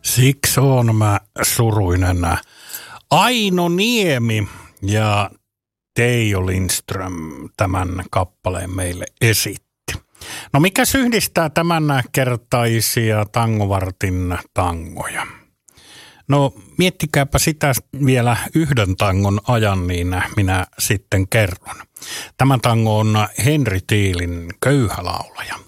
Siksi on mä suruinen. Aino Niemi ja Teijo Lindström tämän kappaleen meille esitti. No mikä yhdistää tämän kertaisia tangovartin tangoja? No miettikääpä sitä vielä yhden tangon ajan, niin minä sitten kerron. Tämä tango on Henri Tiilin Köyhä laulaja.